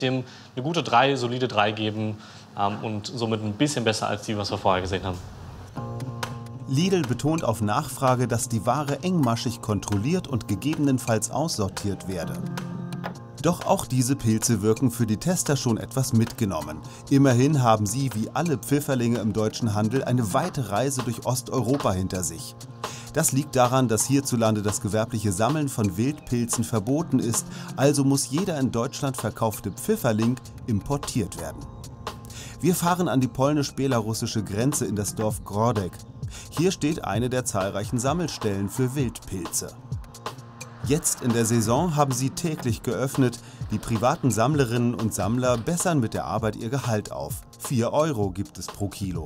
Dem eine gute 3, solide 3 geben und somit ein bisschen besser als die, was wir vorher gesehen haben. Lidl betont auf Nachfrage, dass die Ware engmaschig kontrolliert und gegebenenfalls aussortiert werde. Doch auch diese Pilze wirken für die Tester schon etwas mitgenommen. Immerhin haben sie, wie alle Pfifferlinge im deutschen Handel, eine weite Reise durch Osteuropa hinter sich. Das liegt daran, dass hierzulande das gewerbliche Sammeln von Wildpilzen verboten ist, also muss jeder in Deutschland verkaufte Pfifferling importiert werden. Wir fahren an die polnisch-belarussische Grenze in das Dorf Grodek. Hier steht eine der zahlreichen Sammelstellen für Wildpilze. Jetzt in der Saison haben sie täglich geöffnet. Die privaten Sammlerinnen und Sammler bessern mit der Arbeit ihr Gehalt auf. 4 € gibt es pro Kilo.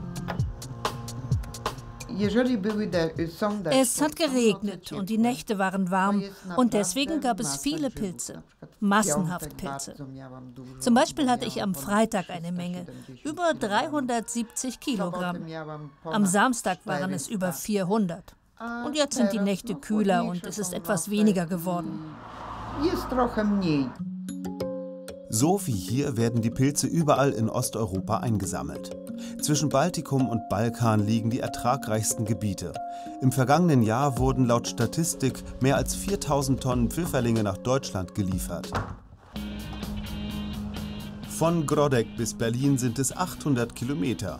Es hat geregnet und die Nächte waren warm und deswegen gab es viele Pilze, massenhaft Pilze. Zum Beispiel hatte ich am Freitag eine Menge, über 370 Kilogramm. Am Samstag waren es über 400. Und jetzt sind die Nächte kühler und es ist etwas weniger geworden. So wie hier werden die Pilze überall in Osteuropa eingesammelt. Zwischen Baltikum und Balkan liegen die ertragreichsten Gebiete. Im vergangenen Jahr wurden laut Statistik mehr als 4000 Tonnen Pfifferlinge nach Deutschland geliefert. Von Grodek bis Berlin sind es 800 Kilometer.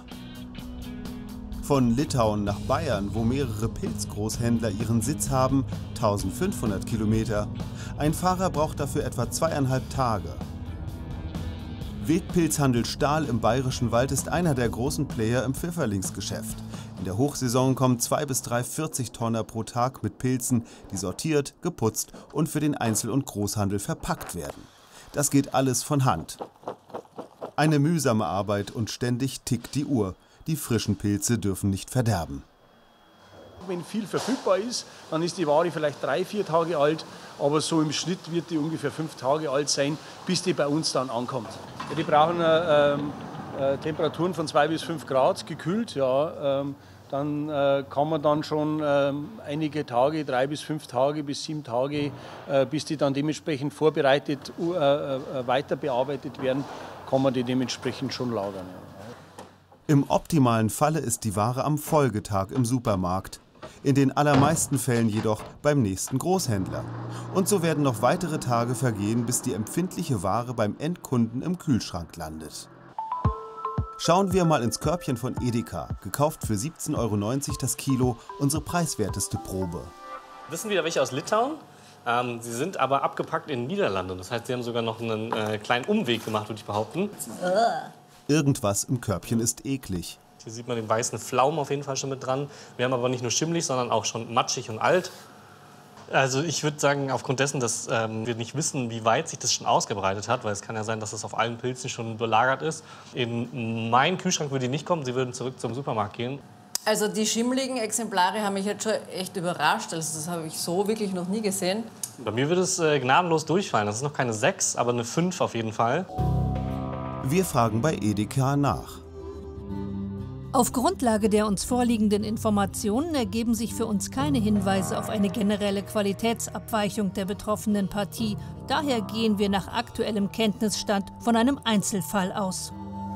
Von Litauen nach Bayern, wo mehrere Pilzgroßhändler ihren Sitz haben, 1500 Kilometer. Ein Fahrer braucht dafür etwa 2,5 Tage. Wildpilzhandel Stahl im Bayerischen Wald ist einer der großen Player im Pfifferlingsgeschäft. In der Hochsaison kommen 2 bis 3 40-Tonner pro Tag mit Pilzen, die sortiert, geputzt und für den Einzel- und Großhandel verpackt werden. Das geht alles von Hand. Eine mühsame Arbeit und ständig tickt die Uhr. Die frischen Pilze dürfen nicht verderben. Wenn viel verfügbar ist, dann ist die Ware vielleicht 3, 4 Tage alt, aber so im Schnitt wird die ungefähr 5 Tage alt sein, bis die bei uns dann ankommt. Ja, die brauchen Temperaturen von 2 bis 5 Grad, gekühlt. Ja, dann kann man dann schon einige Tage, 3 bis 5 Tage bis 7 Tage, bis die dann dementsprechend vorbereitet, weiter bearbeitet werden, kann man die dementsprechend schon lagern. Ja. Im optimalen Falle ist die Ware am Folgetag im Supermarkt. In den allermeisten Fällen jedoch beim nächsten Großhändler. Und so werden noch weitere Tage vergehen, bis die empfindliche Ware beim Endkunden im Kühlschrank landet. Schauen wir mal ins Körbchen von Edeka, gekauft für 17,90 € das Kilo, unsere preiswerteste Probe. Das sind wieder welche aus Litauen. Sie sind aber abgepackt in den Niederlanden. Das heißt, sie haben sogar noch einen kleinen Umweg gemacht, würde ich behaupten. Irgendwas im Körbchen ist eklig. Hier sieht man den weißen Pflaumen auf jeden Fall schon mit dran. Wir haben aber nicht nur schimmelig, sondern auch schon matschig und alt. Also ich würde sagen, aufgrund dessen, dass wir nicht wissen, wie weit sich das schon ausgebreitet hat, weil es kann ja sein, dass es auf allen Pilzen schon belagert ist. In meinen Kühlschrank würde die nicht kommen, sie würden zurück zum Supermarkt gehen. Also die schimmeligen Exemplare haben mich jetzt schon echt überrascht. Also das habe ich so wirklich noch nie gesehen. Bei mir würde es gnadenlos durchfallen. Das ist noch keine 6, aber eine 5 auf jeden Fall. Wir fragen bei Edeka nach. Auf Grundlage der uns vorliegenden Informationen ergeben sich für uns keine Hinweise auf eine generelle Qualitätsabweichung der betroffenen Partie. Daher gehen wir nach aktuellem Kenntnisstand von einem Einzelfall aus.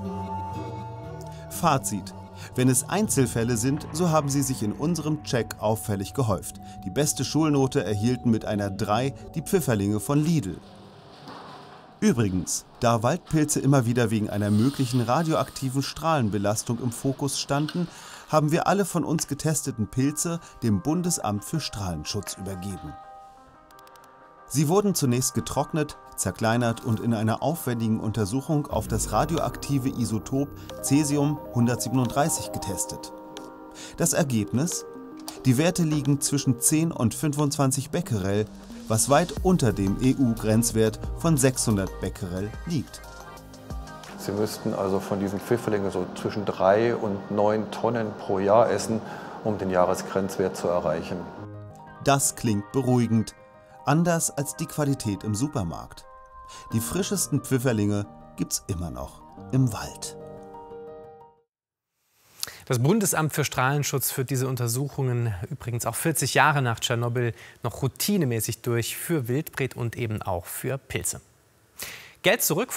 Fazit: Wenn es Einzelfälle sind, so haben sie sich in unserem Check auffällig gehäuft. Die beste Schulnote erhielten mit einer 3 die Pfifferlinge von Lidl. Übrigens, da Waldpilze immer wieder wegen einer möglichen radioaktiven Strahlenbelastung im Fokus standen, haben wir alle von uns getesteten Pilze dem Bundesamt für Strahlenschutz übergeben. Sie wurden zunächst getrocknet, zerkleinert und in einer aufwendigen Untersuchung auf das radioaktive Isotop Cäsium-137 getestet. Das Ergebnis? Die Werte liegen zwischen 10 und 25 Becquerel, was weit unter dem EU-Grenzwert von 600 Becquerel liegt. Sie müssten also von diesen Pfifferlingen so zwischen 3 und 9 Tonnen pro Jahr essen, um den Jahresgrenzwert zu erreichen. Das klingt beruhigend, anders als die Qualität im Supermarkt. Die frischesten Pfifferlinge gibt's immer noch im Wald. Das Bundesamt für Strahlenschutz führt diese Untersuchungen übrigens auch 40 Jahre nach Tschernobyl noch routinemäßig durch für Wildbret und eben auch für Pilze. Geld zurück